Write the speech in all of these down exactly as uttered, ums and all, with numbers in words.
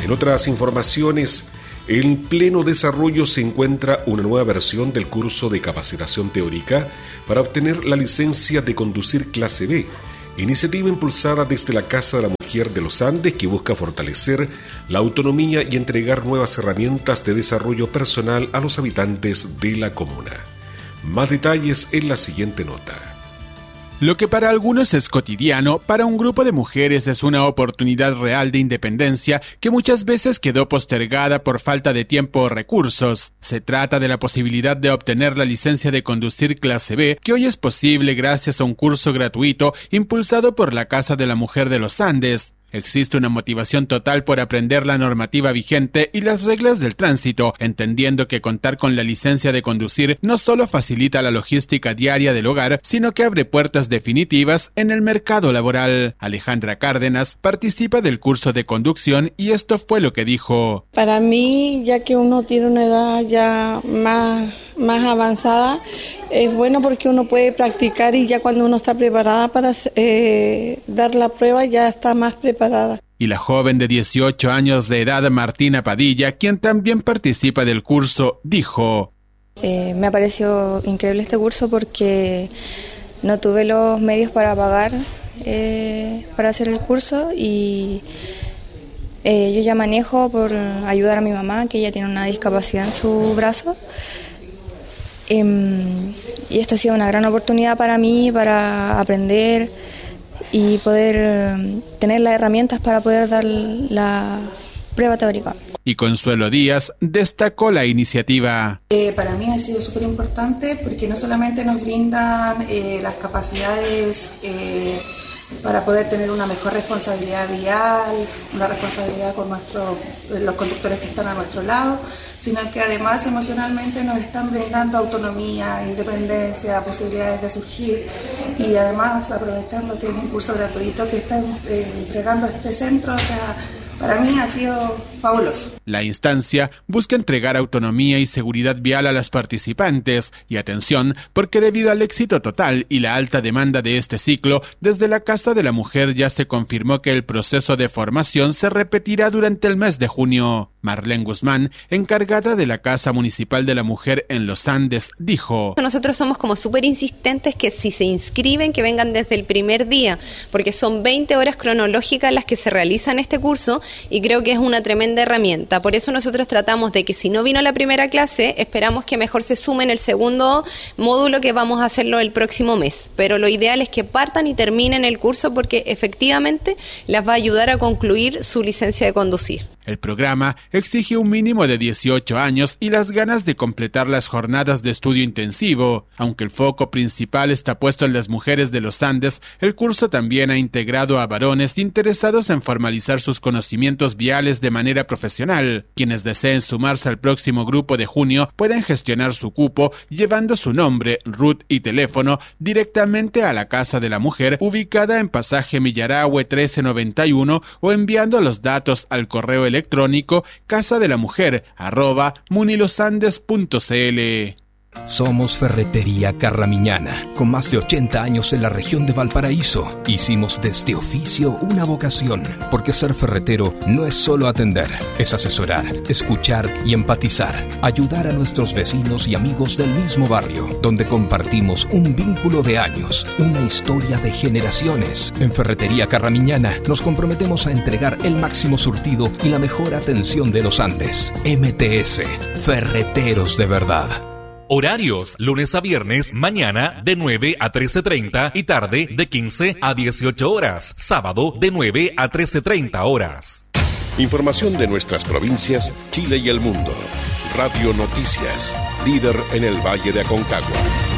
En otras informaciones, en pleno desarrollo se encuentra una nueva versión del curso de capacitación teórica para obtener la licencia de conducir clase B, iniciativa impulsada desde la Casa de la Mujer de los Andes que busca fortalecer la autonomía y entregar nuevas herramientas de desarrollo personal a los habitantes de la comuna. Más detalles en la siguiente nota. Lo que para algunos es cotidiano, para un grupo de mujeres es una oportunidad real de independencia que muchas veces quedó postergada por falta de tiempo o recursos. Se trata de la posibilidad de obtener la licencia de conducir clase B, que hoy es posible gracias a un curso gratuito impulsado por la Casa de la Mujer de los Andes. Existe una motivación total por aprender la normativa vigente y las reglas del tránsito, entendiendo que contar con la licencia de conducir no solo facilita la logística diaria del hogar, sino que abre puertas definitivas en el mercado laboral. Alejandra Cárdenas participa del curso de conducción y esto fue lo que dijo. Para mí, ya que uno tiene una edad ya más, más avanzada, es bueno porque uno puede practicar y ya cuando uno está preparada para eh, dar la prueba ya está más preparada. Y la joven de dieciocho años de edad, Martina Padilla, quien también participa del curso, dijo: eh, me ha parecido increíble este curso porque no tuve los medios para pagar eh, para hacer el curso y eh, yo ya manejo por ayudar a mi mamá, que ella tiene una discapacidad en su brazo. Eh, y esto ha sido una gran oportunidad para mí, para aprender y poder eh, tener las herramientas para poder dar la prueba teórica. Y Consuelo Díaz destacó la iniciativa. Eh, para mí ha sido súper importante porque no solamente nos brindan eh, las capacidades eh, para poder tener una mejor responsabilidad vial, una responsabilidad con nuestro, los conductores que están a nuestro lado, sino que además emocionalmente nos están brindando autonomía, independencia, posibilidades de surgir y además aprovechando que es un curso gratuito que están eh, entregando este centro, o sea, para mí ha sido fabuloso. La instancia busca entregar autonomía y seguridad vial a las participantes y atención porque debido al éxito total y la alta demanda de este ciclo, desde la Casa de la Mujer ya se confirmó que el proceso de formación se repetirá durante el mes de junio. Marlene Guzmán, encargada de la Casa Municipal de la Mujer en los Andes, dijo: nosotros somos como súper insistentes que si se inscriben, que vengan desde el primer día, porque son veinte horas cronológicas las que se realizan este curso y creo que es una tremenda herramienta. Por eso nosotros tratamos de que si no vino la primera clase, esperamos que mejor se sume en el segundo módulo que vamos a hacerlo el próximo mes. Pero lo ideal es que partan y terminen el curso porque efectivamente las va a ayudar a concluir su licencia de conducir. El programa exige un mínimo de dieciocho años y las ganas de completar las jornadas de estudio intensivo. Aunque el foco principal está puesto en las mujeres de los Andes, el curso también ha integrado a varones interesados en formalizar sus conocimientos viales de manera profesional. Quienes deseen sumarse al próximo grupo de junio pueden gestionar su cupo llevando su nombre, R U T y teléfono directamente a la Casa de la Mujer, ubicada en Pasaje Millarahue trece noventa y uno, o enviando los datos al correo electrónico casa de la mujer arroba munilosandes punto c l. Somos Ferretería Carramiñana, con más de ochenta años en la región de Valparaíso. Hicimos de este oficio una vocación, porque ser ferretero no es solo atender, es asesorar, escuchar y empatizar, ayudar a nuestros vecinos y amigos del mismo barrio, donde compartimos un vínculo de años, una historia de generaciones. En Ferretería Carramiñana nos comprometemos a entregar el máximo surtido y la mejor atención de los Andes. M T S, Ferreteros de verdad. Horarios, lunes a viernes, mañana de nueve a trece treinta y tarde de quince a dieciocho horas. Sábado de nueve a trece treinta horas. Información de nuestras provincias, Chile y el mundo. Radio Noticias, líder en el Valle de Aconcagua.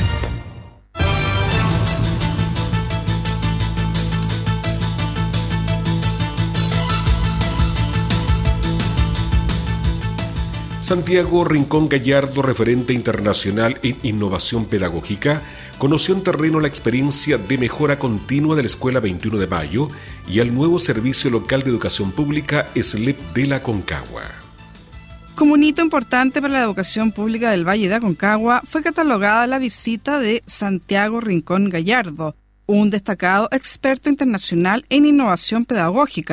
Santiago Rincón Gallardo, referente internacional en innovación pedagógica, conoció en terreno la experiencia de mejora continua de la Escuela veintiuno de Mayo y el nuevo Servicio Local de Educación Pública S L E P de la Aconcagua. Como un hito importante para la educación pública del Valle de Aconcagua, fue catalogada la visita de Santiago Rincón Gallardo, un destacado experto internacional en innovación pedagógica,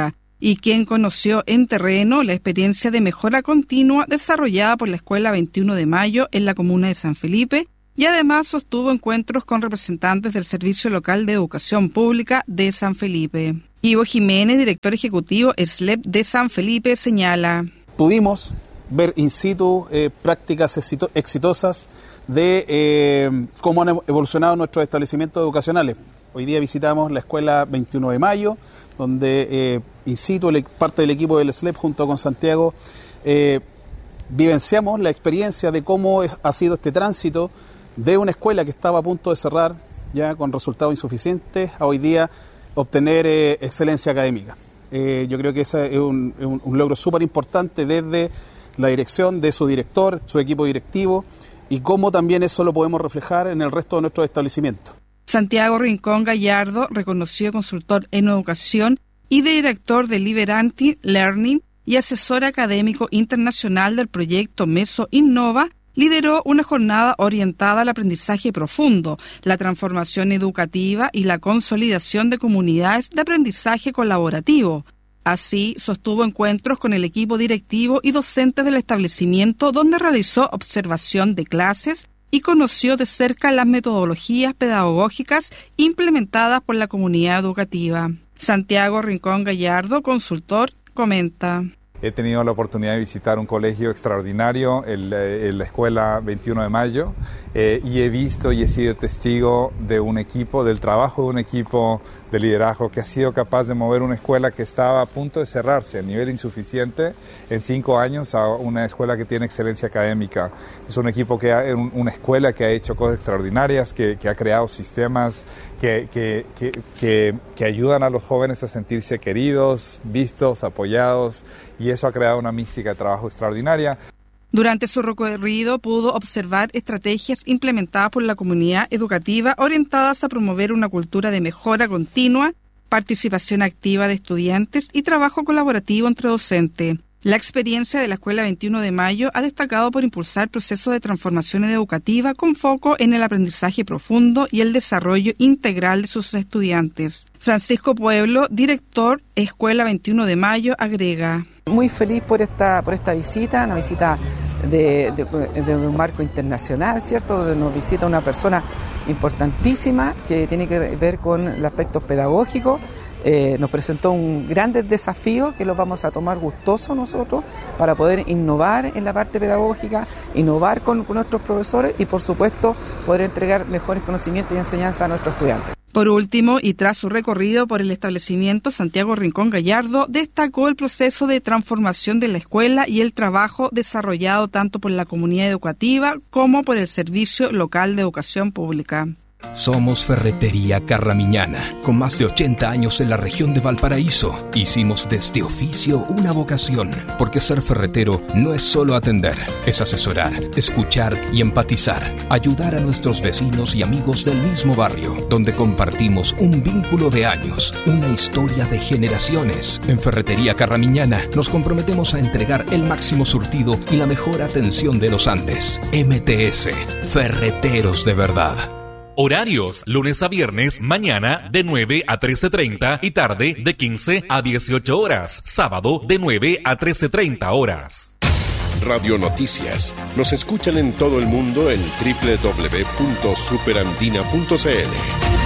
y quien conoció en terreno la experiencia de mejora continua desarrollada por la Escuela veintiuno de Mayo en la comuna de San Felipe, y además sostuvo encuentros con representantes del Servicio Local de Educación Pública de San Felipe. Ivo Jiménez, director ejecutivo S L E P de San Felipe, señala: Pudimos ver in situ eh, prácticas exitosas de eh, cómo han evolucionado nuestros establecimientos educacionales. Hoy día visitamos la Escuela veintiuno de Mayo, donde eh, in situ parte del equipo del S L E P junto con Santiago eh, vivenciamos la experiencia de cómo es, ha sido este tránsito de una escuela que estaba a punto de cerrar ya con resultados insuficientes a hoy día obtener eh, excelencia académica. Eh, yo creo que ese es un, un, un logro súper importante desde la dirección, de su director, su equipo directivo, y cómo también eso lo podemos reflejar en el resto de nuestros establecimientos. Santiago Rincón Gallardo, reconocido consultor en educación y director de Liberanti Learning y asesor académico internacional del proyecto Meso Innova, lideró una jornada orientada al aprendizaje profundo, la transformación educativa y la consolidación de comunidades de aprendizaje colaborativo. Así, sostuvo encuentros con el equipo directivo y docentes del establecimiento, donde realizó observación de clases y conoció de cerca las metodologías pedagógicas implementadas por la comunidad educativa. Santiago Rincón Gallardo, consultor, comenta: He tenido la oportunidad de visitar un colegio extraordinario, el, el, la Escuela veintiuno de Mayo, eh, y he visto y he sido testigo de un equipo, del trabajo de un equipo de liderazgo que ha sido capaz de mover una escuela que estaba a punto de cerrarse a nivel insuficiente en cinco años a una escuela que tiene excelencia académica. Es un equipo que ha, una escuela que ha hecho cosas extraordinarias, que, que ha creado sistemas que, que, que, que, que ayudan a los jóvenes a sentirse queridos, vistos, apoyados, y eso ha creado una mística de trabajo extraordinaria. Durante su recorrido pudo observar estrategias implementadas por la comunidad educativa orientadas a promover una cultura de mejora continua, participación activa de estudiantes y trabajo colaborativo entre docentes. La experiencia de la Escuela veintiuno de Mayo ha destacado por impulsar procesos de transformación educativa con foco en el aprendizaje profundo y el desarrollo integral de sus estudiantes. Francisco Pueblo, director Escuela veintiuno de Mayo, agrega: Muy feliz por esta, por esta visita, una visita de, de, de un marco internacional, ¿cierto? Donde nos visita una persona importantísima que tiene que ver con los aspectos pedagógicos. Eh, nos presentó un gran desafío que lo vamos a tomar gustoso nosotros para poder innovar en la parte pedagógica, innovar con, con nuestros profesores y, por supuesto, poder entregar mejores conocimientos y enseñanzas a nuestros estudiantes. Por último, y tras su recorrido por el establecimiento, Santiago Rincón Gallardo destacó el proceso de transformación de la escuela y el trabajo desarrollado tanto por la comunidad educativa como por el Servicio Local de Educación Pública. Somos Ferretería Carramiñana, con más de ochenta años en la región de Valparaíso. Hicimos de este oficio una vocación, porque ser ferretero no es solo atender, es asesorar, escuchar y empatizar, ayudar a nuestros vecinos y amigos del mismo barrio, donde compartimos un vínculo de años, una historia de generaciones. En Ferretería Carramiñana nos comprometemos a entregar el máximo surtido y la mejor atención de los Andes. M T S, Ferreteros de verdad. Horarios, lunes a viernes, mañana de nueve a trece treinta y tarde de quince a dieciocho horas. Sábado de nueve a trece treinta horas. Radio Noticias. Nos escuchan en todo el mundo en doble u doble u doble u punto superandina punto c l.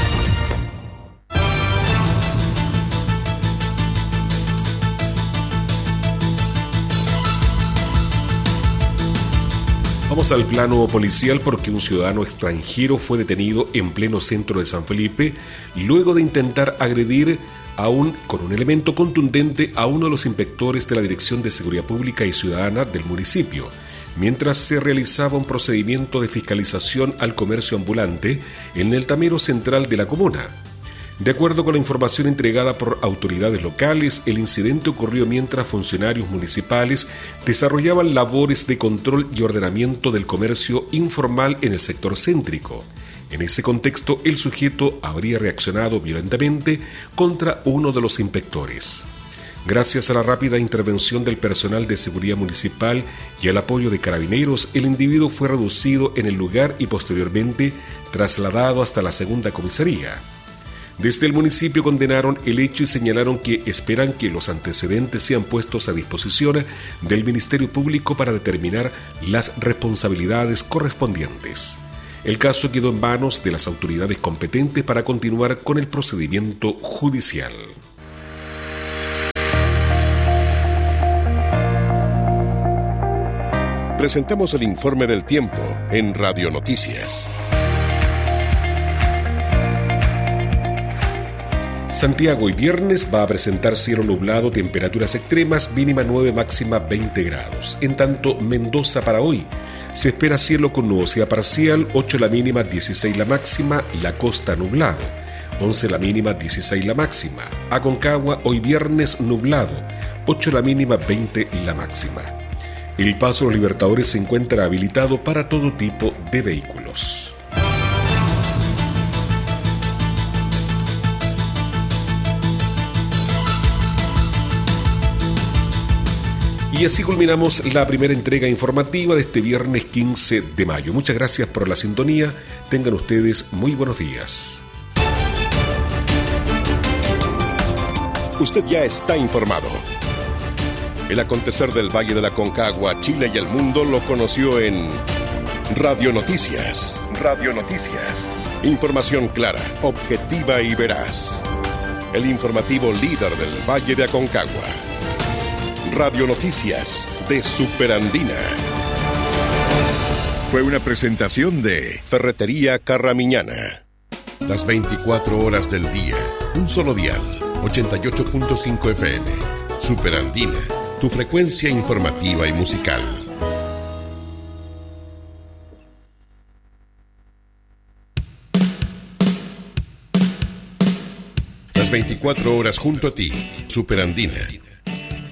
Vamos al plano policial porque un ciudadano extranjero fue detenido en pleno centro de San Felipe luego de intentar agredir a un, con un elemento contundente a uno de los inspectores de la Dirección de Seguridad Pública y Ciudadana del municipio, mientras se realizaba un procedimiento de fiscalización al comercio ambulante en el tamero central de la comuna. De acuerdo con la información entregada por autoridades locales, el incidente ocurrió mientras funcionarios municipales desarrollaban labores de control y ordenamiento del comercio informal en el sector céntrico. En ese contexto, el sujeto habría reaccionado violentamente contra uno de los inspectores. Gracias a la rápida intervención del personal de seguridad municipal y al apoyo de carabineros, el individuo fue reducido en el lugar y posteriormente trasladado hasta la segunda comisaría. Desde el municipio condenaron el hecho y señalaron que esperan que los antecedentes sean puestos a disposición del Ministerio Público para determinar las responsabilidades correspondientes. El caso quedó en manos de las autoridades competentes para continuar con el procedimiento judicial. Presentamos el informe del tiempo en Radio Noticias. Santiago hoy viernes va a presentar cielo nublado, temperaturas extremas, mínima nueve, máxima veinte grados. En tanto, Mendoza para hoy se espera cielo con nubosidad parcial, ocho la mínima, dieciséis la máxima, la costa nublado, once la mínima, dieciséis la máxima. Aconcagua hoy viernes nublado, ocho la mínima, veinte la máxima. El Paso de los Libertadores se encuentra habilitado para todo tipo de vehículos. Y así culminamos la primera entrega informativa de este viernes quince de mayo. Muchas gracias por la sintonía. Tengan ustedes muy buenos días. Usted ya está informado. El acontecer del Valle de la Aconcagua, Chile y el mundo lo conoció en Radio Noticias. Radio Noticias. Información clara, objetiva y veraz. El informativo líder del Valle de Aconcagua. Radio Noticias de Superandina. Fue una presentación de Ferretería Carramiñana. Las veinticuatro horas del día. Un solo dial. ochenta y ocho punto cinco F M. Superandina. Tu frecuencia informativa y musical. Las veinticuatro horas junto a ti, Superandina.